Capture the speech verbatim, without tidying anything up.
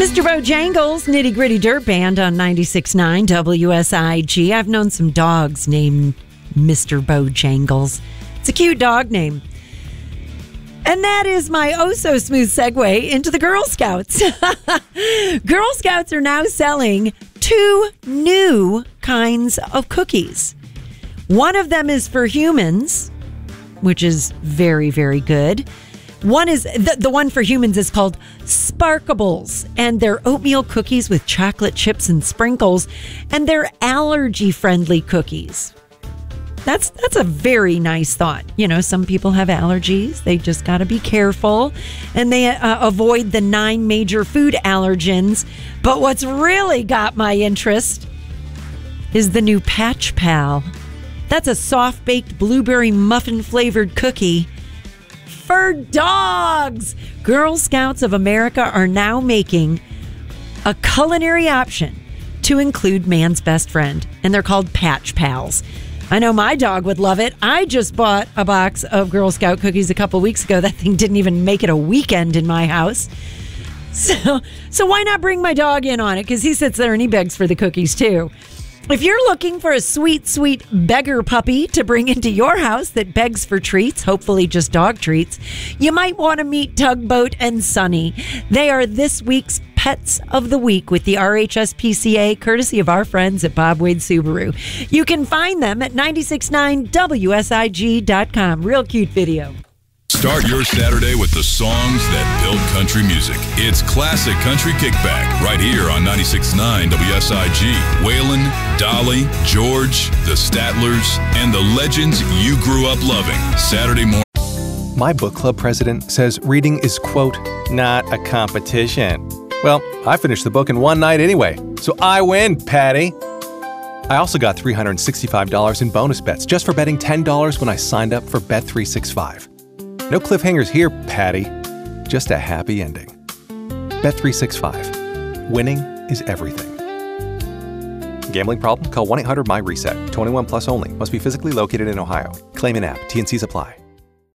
Mister Bojangles, Nitty Gritty Dirt Band on ninety-six point nine W S I G. I've known some dogs named Mister Bojangles. It's a cute dog name. And that is my oh-so-smooth segue into the Girl Scouts. Girl Scouts are now selling two new kinds of cookies. One of them is for humans, which is very, very good. One is the, the one for humans is called Sparkables, and they're oatmeal cookies with chocolate chips and sprinkles, and they're allergy-friendly cookies. That's that's a very nice thought. You know, some people have allergies. They just got to be careful, and they uh, avoid the nine major food allergens. But what's really got my interest is the new Patch Pal. That's a soft-baked blueberry muffin-flavored cookie for dogs. Girl Scouts of America are now making a culinary option to include man's best friend, and they're called Patch Pals. I know my dog would love it. I just bought a box of Girl Scout cookies a couple weeks ago. That thing didn't even make it a weekend in my house. So, so why not bring my dog in on it? Because he sits there and he begs for the cookies too. If you're looking for a sweet, sweet beggar puppy to bring into your house that begs for treats, hopefully just dog treats, you might want to meet Tugboat and Sunny. They are this week's Pets of the Week with the R H S P C A, courtesy of our friends at Bob Wade Subaru. You can find them at ninety-six point nine W S I G dot com. Real cute video. Start your Saturday with the songs that build country music. It's Classic Country Kickback right here on ninety-six point nine W S I G. Waylon, Dolly, George, the Statlers, and the legends you grew up loving. Saturday morning. My book club president says reading is, quote, not a competition. Well, I finished the book in one night anyway, so I win, Patty. I also got three hundred sixty-five dollars in bonus bets just for betting ten dollars when I signed up for Bet three sixty-five. No cliffhangers here, Patty. Just a happy ending. Bet three sixty-five. Winning is everything. Gambling problem? Call one eight hundred M Y RESET. twenty-one plus only. Must be physically located in Ohio. Claim in app. T and Cs apply.